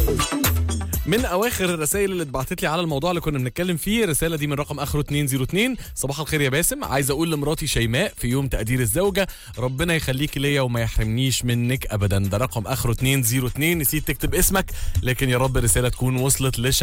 من اواخر الرسائل اللي اتبعتت لي على الموضوع اللي كنا بنتكلم فيه، الرساله دي من رقم اخره 202. صباح الخير يا باسم، عايز اقول لمراتي شيماء في يوم تقدير الزوجه ربنا يخليكي ليا وما يحرمنيش منك ابدا. ده رقم اخره 202. نسيت تكتب اسمك، لكن يا رب الرساله تكون وصلت